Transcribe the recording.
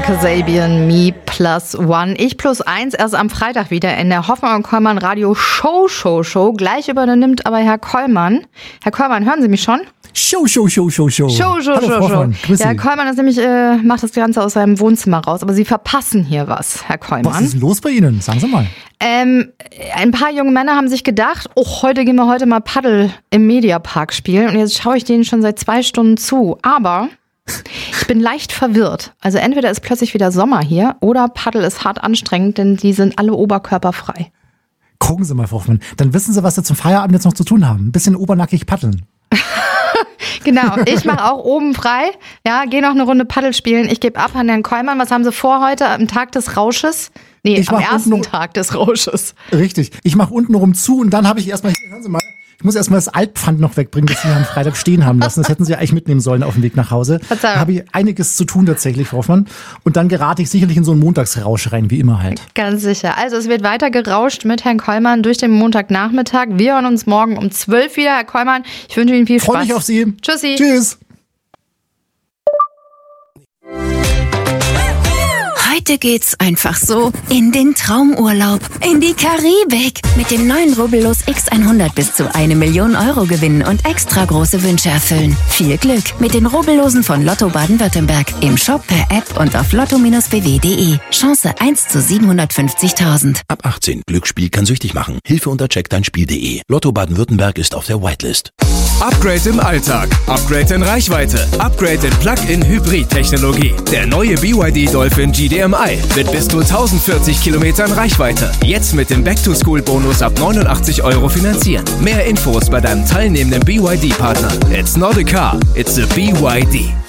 Kasabian, Me Plus One. Ich plus 1 erst am Freitag wieder in der Hoffmann und Kollmann Radio Show. Gleich übernimmt aber Herr Kollmann. Herr Kollmann, hören Sie mich schon? Show. Hallo, ja, Herr Kollmann ist nämlich, macht das Ganze aus seinem Wohnzimmer raus, aber Sie verpassen hier was, Herr Kollmann. Was ist los bei Ihnen? Sagen Sie mal. Ein paar junge Männer haben sich gedacht, heute gehen wir mal Paddel im Mediapark spielen und jetzt schaue ich denen schon seit 2 Stunden zu, aber ich bin leicht verwirrt. Also entweder ist plötzlich wieder Sommer hier oder Paddel ist hart anstrengend, denn die sind alle oberkörperfrei. Gucken Sie mal, Frau Hoffmann, dann wissen Sie, was Sie zum Feierabend jetzt noch zu tun haben. Ein bisschen obernackig paddeln. Genau, ich mache auch oben frei. Ja, gehe noch eine Runde Paddel spielen. Ich gebe ab an Herrn Kollmann. Was haben Sie vor heute am Tag des Rausches? Nee, am ersten Tag des Rausches. Richtig. Ich mache untenrum zu und dann habe ich erstmal, hören Sie mal, ich muss erstmal das Altpfand noch wegbringen, das Sie am Freitag stehen haben lassen. Das hätten Sie eigentlich mitnehmen sollen auf dem Weg nach Hause. Verzeihung. Da habe ich einiges zu tun tatsächlich, Frau Hoffmann. Und dann gerate ich sicherlich in so einen Montagsrausch rein, wie immer halt. Ganz sicher. Also es wird weiter gerauscht mit Herrn Kollmann durch den Montagnachmittag. Wir hören uns morgen um 12 wieder. Herr Kollmann, ich wünsche Ihnen viel Spaß. Freue mich auf Sie. Tschüssi. Tschüss. Heute geht's einfach so in den Traumurlaub, in die Karibik. Mit dem neuen Rubbellos X100 bis zu 1 Million Euro gewinnen und extra große Wünsche erfüllen. Viel Glück mit den Rubbellosen von Lotto Baden-Württemberg. Im Shop, per App und auf lotto-bw.de. Chance 1 zu 750.000. Ab 18. Glücksspiel kann süchtig machen. Hilfe unter checkdeinspiel.de. Lotto Baden-Württemberg ist auf der Whitelist. Upgrade im Alltag, Upgrade in Reichweite, Upgrade in Plug-in-Hybrid-Technologie. Der neue BYD Dolphin GDMI mit bis zu 1040 Kilometern Reichweite. Jetzt mit dem Back-to-School-Bonus ab 89 € finanzieren. Mehr Infos bei deinem teilnehmenden BYD-Partner. It's not a car, it's a BYD.